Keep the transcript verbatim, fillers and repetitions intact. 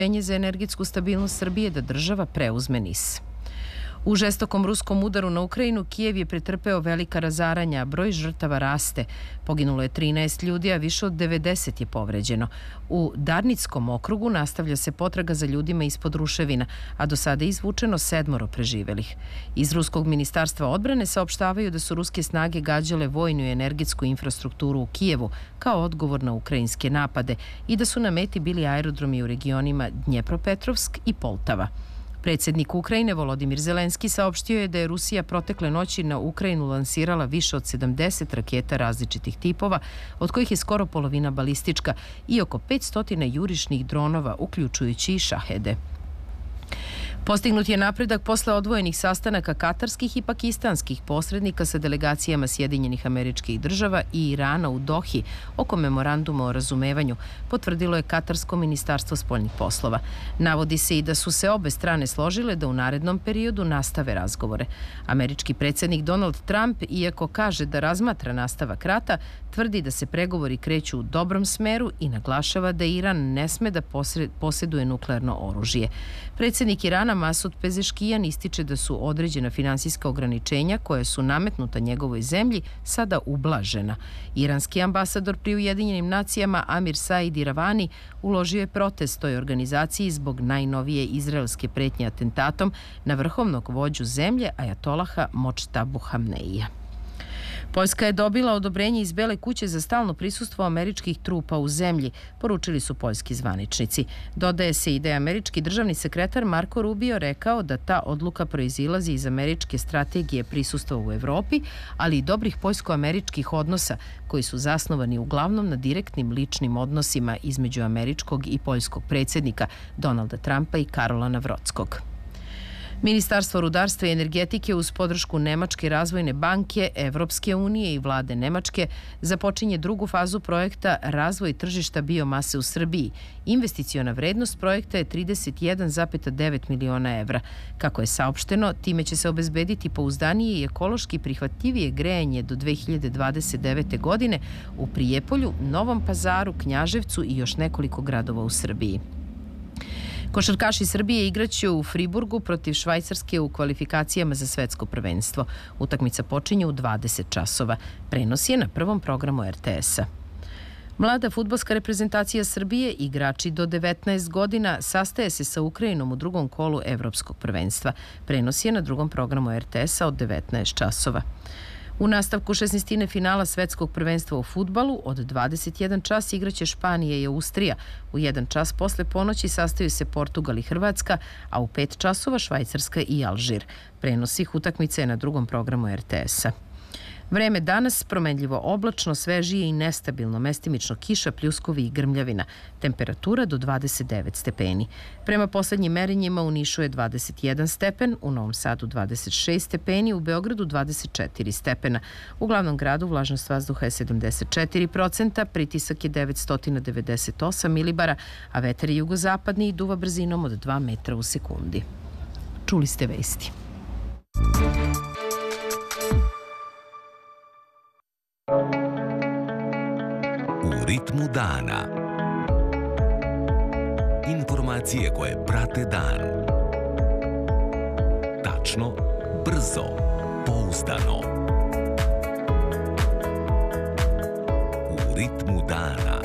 za energetsku stabilnost Srbije da država preuzme N I S. U žestokom ruskom udaru na Ukrajinu, Kijev je pretrpeo velika razaranja, a broj žrtava raste. Poginulo je trinaest ljudi, a više od devedeset je povređeno. U Darnickom okrugu nastavlja se potraga za ljudima ispod ruševina, a do sada je izvučeno sedmoro preživelih. Iz Ruskog ministarstva odbrane saopštavaju da su ruske snage gađale vojnu i energetsku infrastrukturu u Kijevu kao odgovor na ukrajinske napade i da su na meti bili aerodromi u regionima Dnjepropetrovsk i Poltava. Predsjednik Ukrajine Volodimir Zelenski saopštio je da je Rusija protekle noći na Ukrajinu lansirala više od sedamdeset raketa različitih tipova, od kojih je skoro polovina balistička i oko petsto jurišnih dronova, uključujući i šahede. Postignut je napredak posle odvojenih sastanaka katarskih i pakistanskih posrednika sa delegacijama Sjedinjenih Američkih Država i Irana u Dohi oko memoranduma o razumevanju, potvrdilo je Katarsko ministarstvo spoljnih poslova. Navodi se i da su se obe strane složile da u narednom periodu nastave razgovore. Američki predsjednik Donald Trump, iako kaže da razmatra nastavak rata, tvrdi da se pregovori kreću u dobrom smeru i naglašava da Iran ne sme da posjeduje nuklearno oružje. Predsjednik Irana Masud Pezeškijan ističe da su određena finansijska ograničenja koja su nametnuta njegovoj zemlji sada ublažena. Iranski ambasador pri Ujedinjenim nacijama Amir Said Iravani uložio je protest toj organizaciji zbog najnovije izraelske pretnje atentatom na vrhovnog vođu zemlje Ajatolaha Močtabu Hamneija. Poljska je dobila odobrenje iz Bele kuće za stalno prisustvo američkih trupa u zemlji, poručili su poljski zvaničnici. Dodaje se i da je američki državni sekretar Marko Rubio rekao da ta odluka proizilazi iz američke strategije prisustva u Evropi, ali i dobrih poljsko-američkih odnosa koji su zasnovani uglavnom na direktnim ličnim odnosima između američkog i poljskog predsjednika Donalda Trumpa i Karola Navrockog. Ministarstvo rudarstva i energetike uz podršku Nemačke razvojne banke, Evropske unije i vlade Nemačke započinje drugu fazu projekta Razvoj tržišta biomase u Srbiji. Investiciona vrednost projekta je trideset jedan zarez devet miliona evra. Kako je saopšteno, time će se obezbediti pouzdanije i ekološki prihvatljivije grejanje do dve hiljade dvadeset devete. godine u Prijepolju, Novom Pazaru, Knjaževcu i još nekoliko gradova u Srbiji. Košarkaši Srbije igraće u Friburgu protiv Švajcarske u kvalifikacijama za svetsko prvenstvo. Utakmica počinje u dvadeset časova. Prenos je na prvom programu R T S-a. Mlada fudbalska reprezentacija Srbije, igrači do devetnaest godina, sastaje se sa Ukrajinom u drugom kolu Evropskog prvenstva. Prenos je na drugom programu R T S-a od devetnaest časova. U nastavku šesnaestine finala svetskog prvenstva u fudbalu od dvadeset jedan čas igraće Španija i Austrija. U jedan čas posle ponoći sastaju se Portugal i Hrvatska, a u pet časova Švajcarska i Alžir. Prenos svih utakmica je na drugom programu R T S-a. Vreme danas promenljivo oblačno, svežije i nestabilno, mestimično kiša, pljuskovi i grmljavina. Temperatura do dvadeset devet stepeni. Prema poslednjim merenjima u Nišu je dvadeset jedan stepen, u Novom Sadu dvadeset šest stepeni, u Beogradu dvadeset četiri stepena. U glavnom gradu vlažnost vazduha je sedamdeset četiri procenta, pritisak je devetsto devedeset osam milibara, a vetar je jugozapadni i duva brzinom od dva metra u sekundi. Čuli ste vesti. U ritmu dana. Informacije koje prate dan. Tačno, brzo, pouzdano. U ritmu dana.